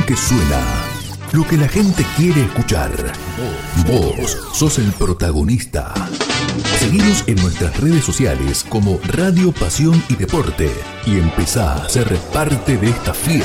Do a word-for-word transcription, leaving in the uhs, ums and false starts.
que suena, lo que la gente quiere escuchar. Vos sos el protagonista. Seguinos en nuestras redes sociales como Radio Pasión y Deporte y empezá a ser parte de esta fiesta.